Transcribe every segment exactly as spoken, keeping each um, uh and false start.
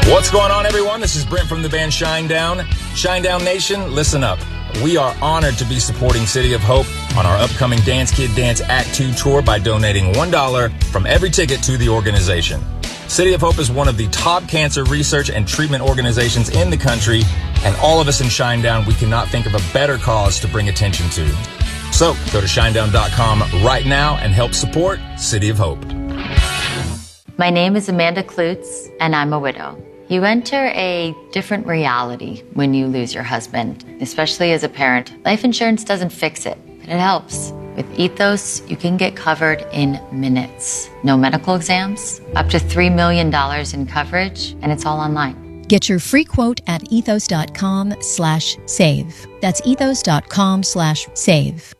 What's going on, everyone? This is Brent from the band Shinedown. Shinedown Nation, listen up. We are honored to be supporting City of Hope on our upcoming Dance Kid Dance Act two tour by donating one dollar from every ticket to the organization. City of Hope is one of the top cancer research and treatment organizations in the country, and all of us in Shinedown, we cannot think of a better cause to bring attention to. So go to shinedown dot com right now and help support City of Hope. My name is Amanda Klutz, and I'm a widow. You enter a different reality when you lose your husband, especially as a parent. Life insurance doesn't fix it, but it helps. With Ethos, you can get covered in minutes. No medical exams, up to three million dollars in coverage, and it's all online. Get your free quote at ethos dot com slash save. That's ethos dot com slash save.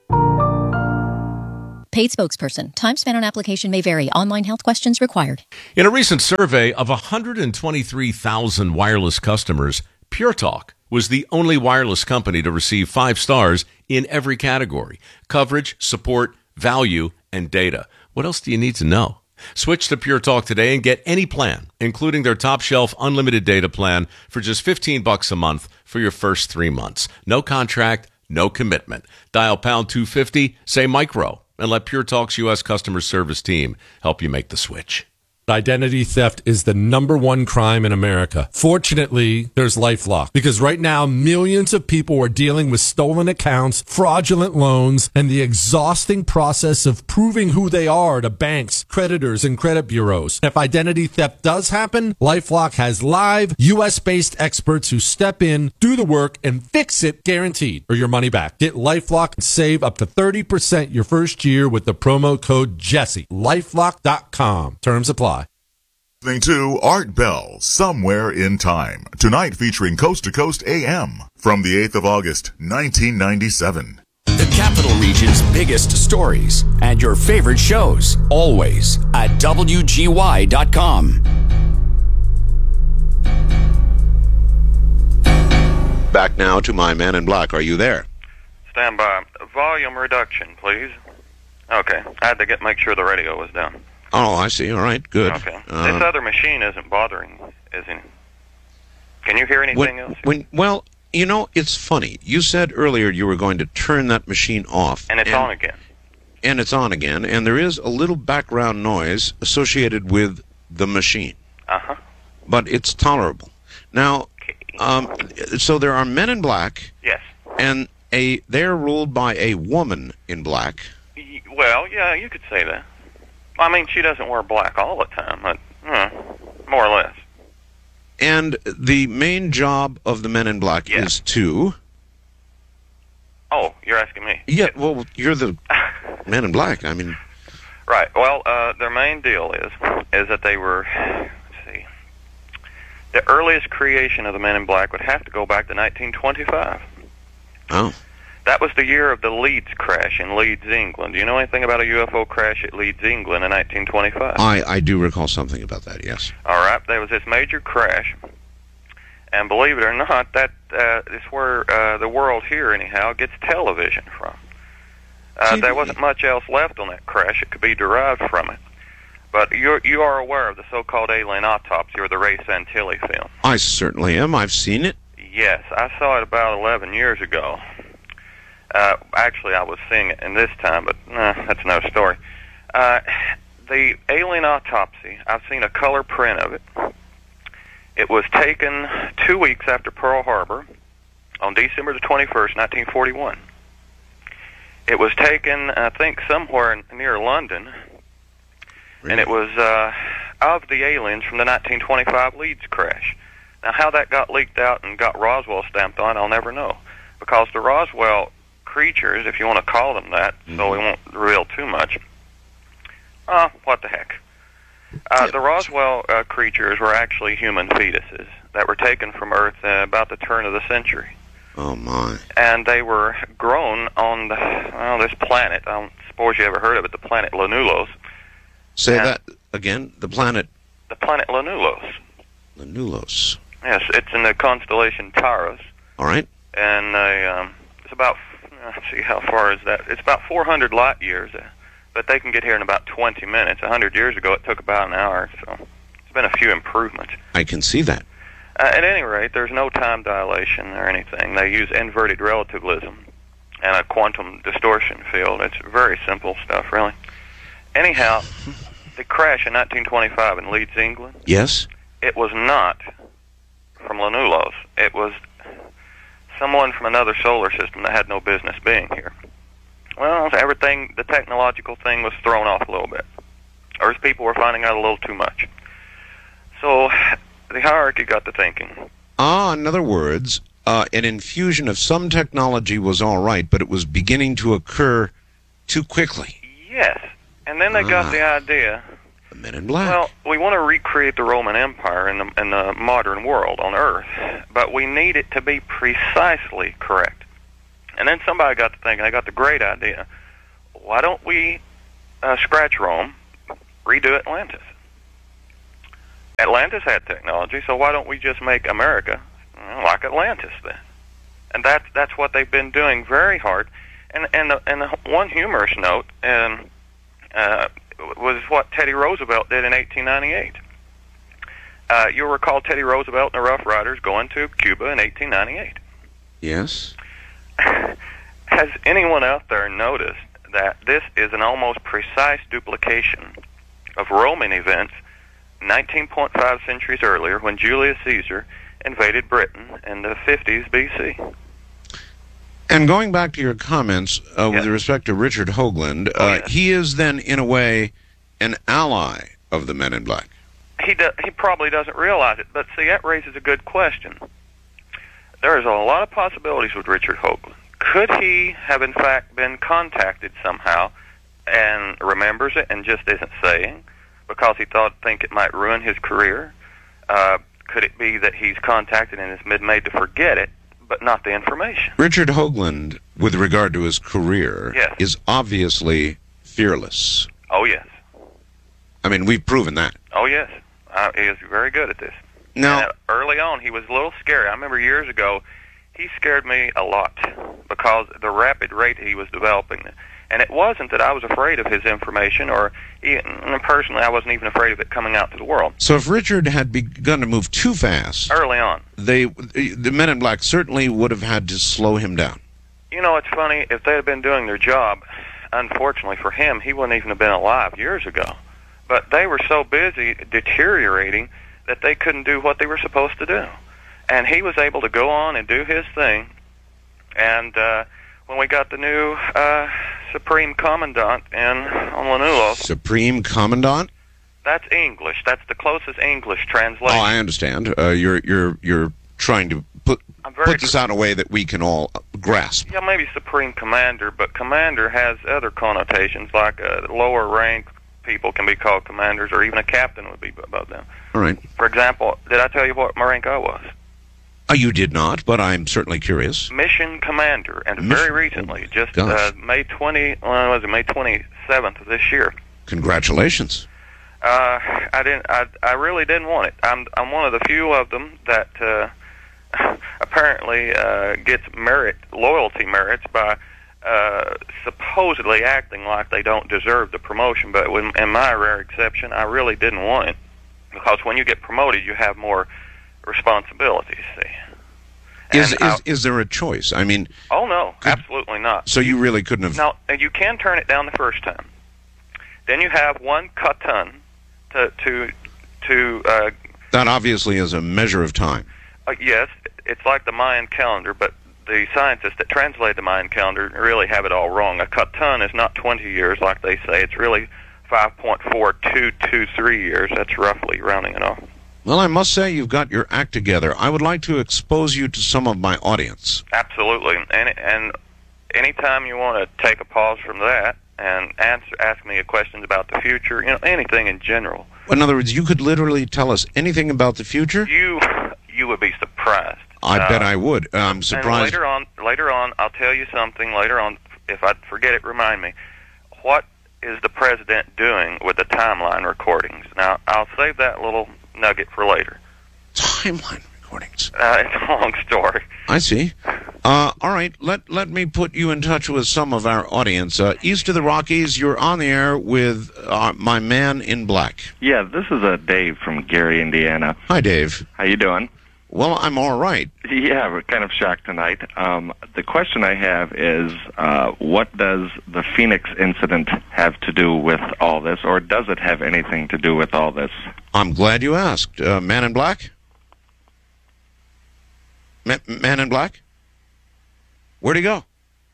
Paid spokesperson. Time spent on application may vary. Online health questions required. In a recent survey of one hundred twenty-three thousand wireless customers, Pure Talk was the only wireless company to receive five stars in every category: coverage, support, value, and data. What else do you need to know? Switch to Pure Talk today and get any plan, including their top shelf unlimited data plan, for just fifteen bucks a month for your first three months. No contract, no commitment. Dial pound two fifty, say micro, and let Pure Talk's U S customer service team help you make the switch. Identity theft is the number one crime in America. Fortunately, there's LifeLock, because right now millions of people are dealing with stolen accounts, fraudulent loans, and the exhausting process of proving who they are to banks, creditors, and credit bureaus. If identity theft does happen, LifeLock has live U S-based experts who step in, do the work, and fix it guaranteed, or your money back. Get LifeLock and save up to thirty percent your first year with the promo code Jesse. lifelock dot com. Terms apply. Listening to Art Bell, Somewhere in Time. Tonight featuring Coast to Coast A M from the eighth of August, nineteen ninety-seven. The Capital Region's biggest stories and your favorite shows, always at W G Y dot com. Back now to my man in black. Are you there? Stand by. Volume reduction, please. Okay. I had to get make sure the radio was down. Oh, I see. All right, good. Okay. Uh, this other machine isn't bothering, is it? Can you hear anything when, else? When, well, you know, it's funny. You said earlier you were going to turn that machine off. And it's and, on again. And it's on again, and there is a little background noise associated with the machine. Uh-huh. But it's tolerable. Now, okay. um, so there are men in black. Yes. And a they're ruled by a woman in black. Well, yeah, you could say that. I mean, she doesn't wear black all the time, but uh, more or less. And the main job of the men in black yes. is to... Oh, you're asking me? Yeah, well, you're the men in black. I mean... Right. Well, uh, their main deal is is that they were... Let's see. The earliest creation of the men in black would have to go back to nineteen twenty-five. Oh. That was the year of the Leeds crash in Leeds, England. Do you know anything about a U F O crash at Leeds, England in nineteen twenty-five? I, I do recall something about that, yes. All right. There was this major crash. And believe it or not, that uh, is where uh, the world here, anyhow, gets television from. Uh, there wasn't much else left on that crash. It could be derived from it. But you're, you are aware of the so-called alien autopsy, or the Ray Santilli film. I certainly am. I've seen it. Yes. I saw it about eleven years ago. Uh, actually, I was seeing it in this time, but uh, that's another story. Uh, the alien autopsy, I've seen a color print of it. It was taken two weeks after Pearl Harbor on December the twenty-first, nineteen forty-one. It was taken, I think, somewhere near London, really? And it was uh, of the aliens from the nineteen twenty-five Leeds crash. Now, how that got leaked out and got Roswell stamped on, I'll never know, because the Roswell creatures, if you want to call them that, mm-hmm. so we won't reveal too much. Uh, what the heck. Uh, yeah. The Roswell uh, creatures were actually human fetuses that were taken from Earth uh, about the turn of the century. Oh, my. And they were grown on the, well, this planet. I don't suppose you ever heard of it, the planet Lanulos. Say and that again, the planet... The planet Lanulos. Lanulos. Yes, it's in the constellation Taurus. All right. And uh, um, it's about... Let's see, how far is that? It's about four hundred light years, uh, but they can get here in about twenty minutes. one hundred years ago, it took about an hour, so there's been a few improvements. I can see that. Uh, at any rate, there's no time dilation or anything. They use inverted relativism and a quantum distortion field. It's very simple stuff, really. Anyhow, the crash in nineteen twenty-five in Leeds, England, Yes? it was not from Lanulos. It was someone from another solar system that had no business being here. Well, everything, the technological thing was thrown off a little bit. Earth people were finding out a little too much. So the hierarchy got to thinking. Ah, in other words, uh, an infusion of some technology was all right, but it was beginning to occur too quickly. Yes. And then they got Ah. the idea, The Men in Black. well, we want to recreate the Roman Empire in the, in the modern world on Earth, but we need it to be precisely correct. And then somebody got to thinking, they got the great idea, why don't we uh, scratch Rome, redo Atlantis? Atlantis had technology, so why don't we just make America uh, like Atlantis then? And that's that's what they've been doing very hard. And and the, and the one humorous note and uh, was what Teddy Roosevelt did in eighteen ninety-eight. Uh, you'll recall Teddy Roosevelt and the Rough Riders going to Cuba in eighteen ninety-eight. Yes? Has anyone out there noticed that this is an almost precise duplication of Roman events nineteen point five centuries earlier when Julius Caesar invaded Britain in the fifties B C? And going back to your comments uh, Yes. with respect to Richard Hoagland, Oh, uh, yes. he is then, in a way, an ally of the Men in Black. He do, he probably doesn't realize it, but see, that raises a good question. There is a lot of possibilities with Richard Hoagland. Could he have, in fact, been contacted somehow and remembers it and just isn't saying because he thought think it might ruin his career? Uh, could it be that he's contacted and has been made to forget it, but not the information? Richard Hoagland, with regard to his career, Yes. is obviously fearless. Oh, yes. I mean, we've proven that. Oh, yes. Uh, he is very good at this. Now, And, uh, early on, he was a little scary. I remember years ago, he scared me a lot because the rapid rate he was developing. And it wasn't that I was afraid of his information, or even, personally, I wasn't even afraid of it coming out to the world. so if Richard had begun to move too fast, Early on. they, the Men in Black certainly would have had to slow him down. You know, it's funny, if they had been doing their job, unfortunately for him, he wouldn't even have been alive years ago. But they were so busy deteriorating that they couldn't do what they were supposed to do. And he was able to go on and do his thing. And uh, when we got the new uh, Supreme Commandant in on Lanulos, Supreme Commandant? that's English. That's the closest English Oh, translation. I understand. Uh, you're you're you're trying to put I'm very put this out in a way that we can all grasp. Yeah, maybe Supreme Commander, but Commander has other connotations, like uh, lower rank people can be called commanders, or even a captain would be above them. All right. For example, did I tell you what my rank I was? Uh, you did not, but I'm certainly curious. Mission Commander, and Mission- very recently, just Gosh. uh, May twentieth, well, was it May twenty-seventh of this year? Congratulations. Uh, I didn't. I, I really didn't want it. I'm I'm one of the few of them that uh, apparently uh, gets merit loyalty merits by uh, supposedly acting like they don't deserve the promotion. But when, in my rare exception, I really didn't want it because when you get promoted, you have more responsibilities. See. Is And I- is is there a choice? I mean, oh no, Could- absolutely not. so you really couldn't have. Now, and you can turn it down the first time. Then you have one katan to to to uh, That obviously is a measure of time. uh, yes, it's like the Mayan calendar, but the scientists that translate the Mayan calendar really have it all wrong. A katan is not twenty years like they say. It's really five point four two two three years. That's roughly rounding it off. Well, I must say you've got your act together. I would like to expose you to some of my audience. Absolutely, and and anytime you want to take a pause from that and answer, ask me a questions about the future, you know, anything in general, In other words, you could literally tell us anything about the future? you you would be surprised. I Uh, bet I would. I'm And surprised. later on, later on, I'll tell you something. Later on, if I forget it, remind me. What is the president doing with the timeline recordings? Now, I'll save that little nugget for later. Timeline recordings. Uh, it's a long story. I see. Uh, all right, let let me put you in touch with some of our audience. Uh, east of the Rockies, you're on the air with uh, my man in black. Yeah, this is uh, Dave from Gary, Indiana. Hi, Dave. How you doing? Well, I'm all right. Yeah, we're kind of shocked tonight. Um, the question I have is, uh, what does the Phoenix incident have to do with all this, or does it have anything to do with all this? I'm glad you asked. Uh, Man in Black? Ma- Man in Black? Where'd he go?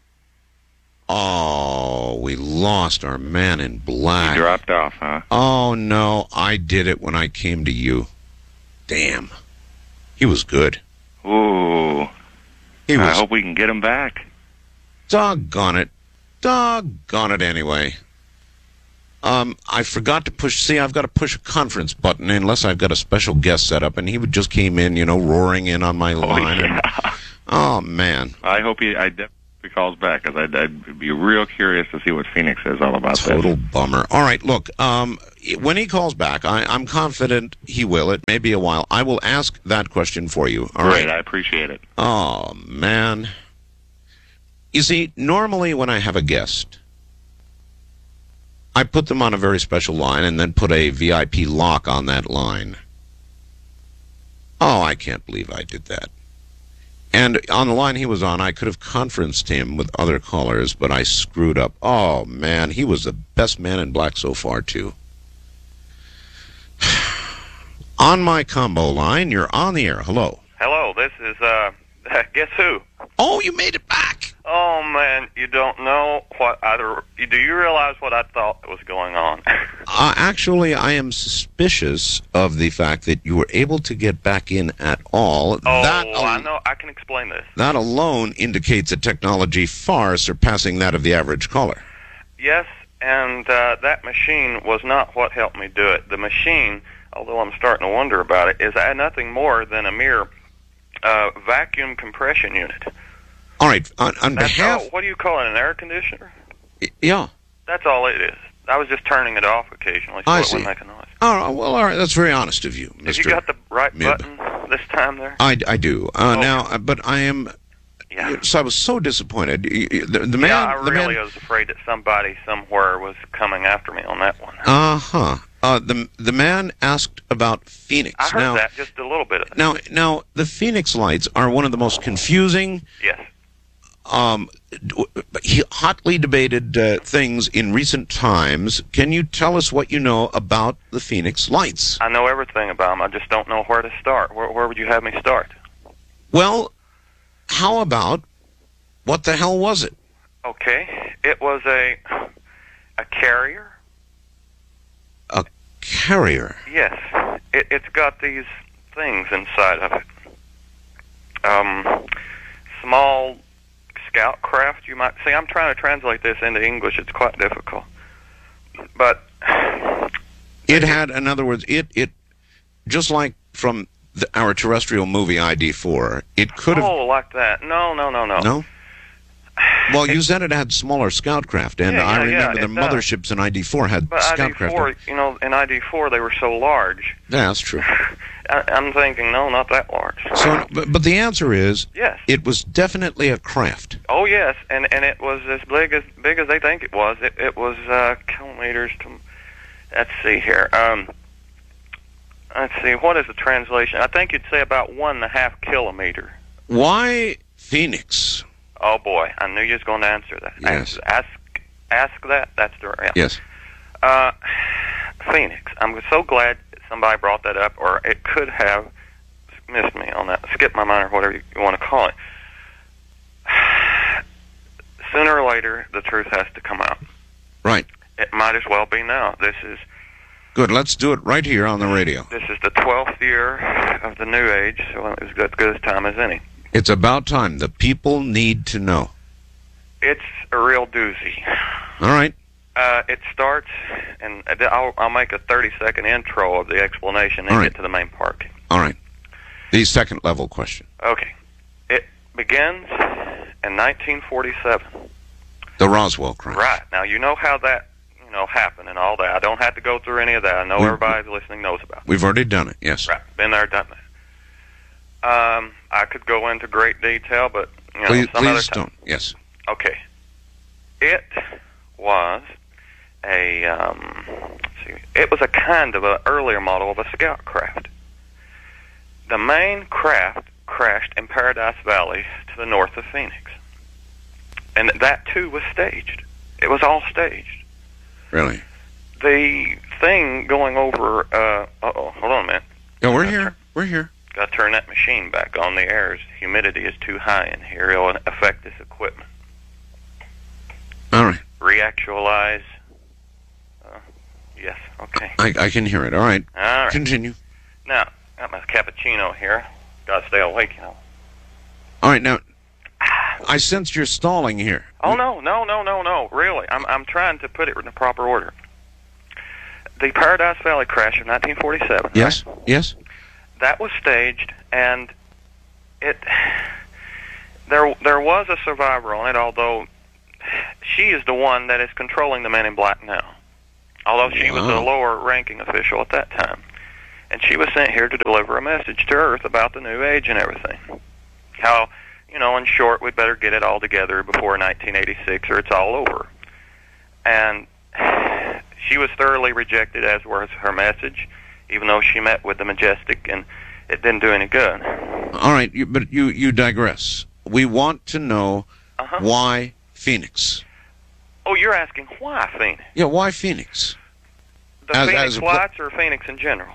Oh, we lost our Man in Black. He dropped off, huh? Oh, no, I did it when I came to you. Damn. He was good. Ooh. He was. I hope we can get him back. Doggone it. Doggone it anyway. Um, I forgot to push, see, I've got to push a conference button unless I've got a special guest set up, and he would just came in, you know, roaring in on my line. Oh, yeah. And, oh man. I hope he, I definitely calls back, because I'd, I'd be real curious to see what Phoenix is all about. Total this. bummer. All right, look, um, when he calls back, I, I'm confident he will. It may be a while. I will ask that question for you. All Great, right. I appreciate it. Oh, man. You see, normally when I have a guest, I put them on a very special line and then put a V I P lock on that line. Oh, I can't believe I did that. And on the line he was on, I could have conferenced him with other callers, but I screwed up. Oh, man, he was the best Man in Black so far, too. On my combo line, you're on the air. Hello. Hello, this is, uh, guess who? Oh, you made it back. Oh, man, you don't know what I... Do you realize what I thought was going on? uh, actually, I am suspicious of the fact that you were able to get back in at all. Oh, that al- I know. I can explain this. That alone indicates a technology far surpassing that of the average caller. Yes, and uh, that machine was not what helped me do it. The machine, although I'm starting to wonder about it, is nothing more than a mere uh, vacuum compression unit. All right, on, on That's behalf... all, what do you call it, an air conditioner? Yeah. That's all it is. I was just turning it off occasionally so I it see. wouldn't make a noise. All right, well, all right, that's very honest of you, Mister Have you got the right Mib. button this time there? I, I do. Uh, Okay. Now, uh, but I am... Yeah. So I was so disappointed. Y- y- The, the man... yeah, I the really man, was afraid that somebody somewhere was coming after me on that one. Uh-huh. Uh, the, the man asked about Phoenix. I heard now, that, just a little bit of it. Now, now, the Phoenix lights are one of the most confusing... Yes. Um, d- hotly debated uh, things in recent times. Can you tell us what you know about the Phoenix lights? I know everything about them. I just don't know where to start. Where, where would you have me start? Well, how about what the hell was it? Okay, it was a a carrier. A carrier? Yes, it, it's got these things inside of it. Um, small scout craft, you might see. I'm trying to translate this into English. It's quite difficult. But it had, in other words, it it just like from the, our terrestrial movie I D four, it could have. Oh, like that? No, no, no, no. No. Well, you said it had smaller scout craft, and Yeah, I yeah, remember yeah, the it does. motherships in I D four had But scout I D four, craft. you know, in I D four they were so large. Yeah, that's true. I, I'm thinking, no, not that large. So, but, but the answer is Yes. it was definitely a craft. Oh yes, and and it was as big as big as they think it was. It it was uh, kilometers to. Let's see here. Um, let's see. What is the translation? I think you'd say about one and a half kilometer. Why Phoenix? Oh boy, I knew you was going to answer that. Yes. Ask ask that. That's the yeah. Yes. Uh, Phoenix. I'm so glad somebody brought that up, or it could have missed me on that, skipped my mind, or whatever you want to call it. Sooner or later, the truth has to come out. Right. It might as well be now. This is Good. Let's do it right here on the radio. this is the twelfth year of the New Age, so it's as good a time as any. It's about time. The people need to know. It's a real doozy. All right. Uh, it starts, and I'll, I'll make a thirty-second intro of the explanation and All right. get to the main part. All right. The second level question. Okay. It begins in nineteen forty-seven. The Roswell crash. Right. Now, you know how that, you know, happened and all that. I don't have to go through any of that. I know We- everybody listening knows about it. We've already done it. Yes. Right. Been there, done that. Um, I could go into great detail, but, you know, Please, some other please time. don't. Yes. Okay. It was a, um, let's see, it was a kind of an earlier model of a scout craft. the main craft crashed in Paradise Valley to the north of Phoenix. And that, too, was staged. It was all staged. Really? The thing going over... Uh, uh-oh, hold on a minute. Yeah, we're here. Turn, we're here. Got to turn that machine back on. The air's humidity is too high in here. It'll affect this equipment. All right. Reactualize. Uh, yes, okay. I, I can hear it. All right. All right. Continue. Now, got my cappuccino here. Got to stay awake, you know. All right, now... I sense you're stalling here. Oh, no, no, no, no, no, really. I'm I'm trying to put it in the proper order. The Paradise Valley crash of nineteen forty-seven. Yes, right? yes. That was staged, and it there there was a survivor on it, although she is the one that is controlling the Men in Black now. Although she wow. was a lower-ranking official at that time. And she was sent here to deliver a message to Earth about the New Age and everything. How... You know, in short, we'd better get it all together before nineteen eighty-six or it's all over. And she was thoroughly rejected, as was her message, even though she met with the Majestic, and it didn't do any good. All right, you, but you, you digress. We want to know uh-huh. why Phoenix. Oh, you're asking why Phoenix? Yeah, why Phoenix? The as, Phoenix as Lights or Phoenix in general?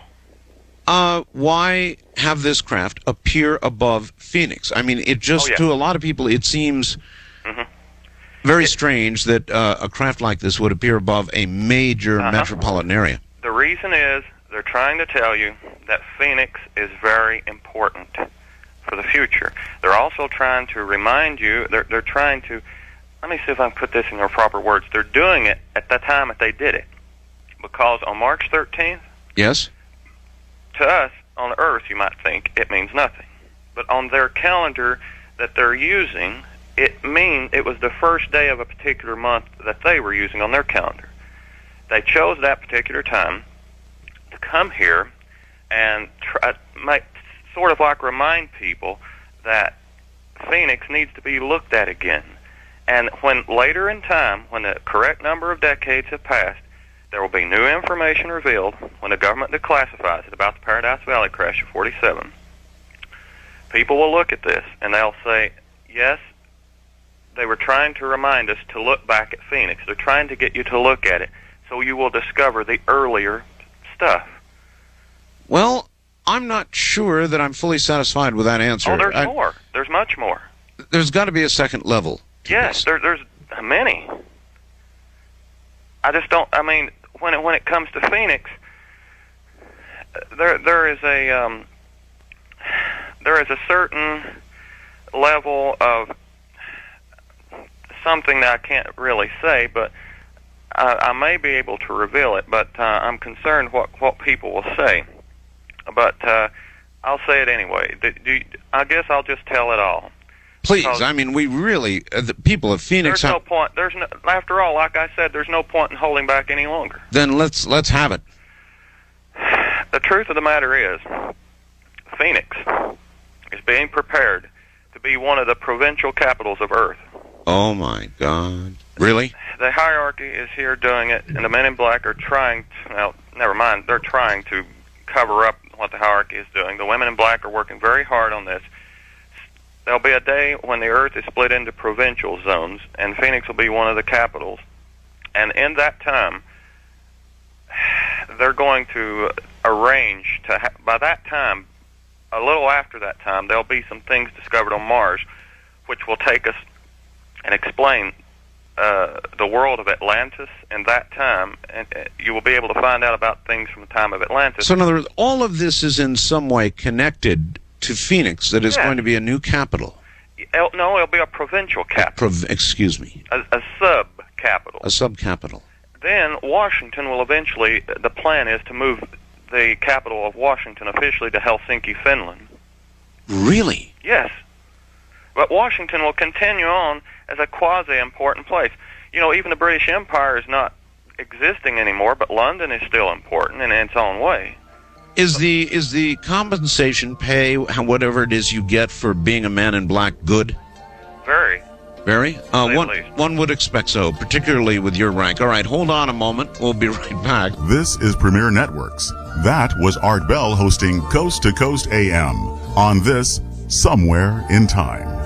Uh, why have this craft appear above Phoenix? I mean, it just, oh, yeah. to a lot of people, it seems mm-hmm. very it, strange that uh, a craft like this would appear above a major uh-huh. metropolitan area. The reason is they're trying to tell you that Phoenix is very important for the future. They're also trying to remind you, they're, they're trying to, let me see if I can put this in their proper words. They're doing it at the time that they did it. Because on March thirteenth, yes. to us, on Earth, you might think it means nothing. But on their calendar that they're using, it mean it was the first day of a particular month that they were using on their calendar. They chose that particular time to come here and try, make, sort of like remind people that Phoenix needs to be looked at again. And when later in time, when the correct number of decades have passed, there will be new information revealed when the government declassifies it about the Paradise Valley crash of forty-seven. People will look at this, and they'll say, yes, they were trying to remind us to look back at Phoenix. They're trying to get you to look at it, so you will discover the earlier stuff. Well, I'm not sure that I'm fully satisfied with that answer. Oh, there's I, more. There's much more. There's got to be a second level. Yes, there, there's many. I just don't, I mean... When it when it comes to Phoenix, there there is a um, there is a certain level of something that I can't really say, but I, I may be able to reveal it. But uh, I'm concerned what what people will say. But uh, I'll say it anyway. Do, do, I guess I'll just tell it all. Please, I mean, we really, uh, the people of Phoenix... There's no point, there's no, after all, like I said, there's no point in holding back any longer. Then let's let's have it. The truth of the matter is, Phoenix is being prepared to be one of the provincial capitals of Earth. Oh, my God. Really? The hierarchy is here doing it, and the Men in Black are trying to, well, never mind, they're trying to cover up what the hierarchy is doing. The women in black are working very hard on this. There'll be a day when the Earth is split into provincial zones, and Phoenix will be one of the capitals. And in that time, they're going to arrange to, ha- by that time, a little after that time, there'll be some things discovered on Mars, which will take us and explain uh, the world of Atlantis in that time, and uh, you will be able to find out about things from the time of Atlantis. So in other words, all of this is in some way connected to Phoenix, that is yeah. going to be a new capital. El, no, it'll be a provincial capital. Prov- excuse me. A, a sub-capital. A sub-capital. Then Washington will eventually, the plan is to move the capital of Washington officially to Helsinki, Finland. Really? Yes. But Washington will continue on as a quasi-important place. You know, even the British Empire is not existing anymore, but London is still important in its own way. Is the is the compensation pay, whatever it is you get for being a man in black, good? Very. Very? Uh, At one, least. one would expect so, particularly with your rank. All right, hold on a moment. We'll be right back. This is Premier Networks. That was Art Bell hosting Coast to Coast A M on this Somewhere in Time.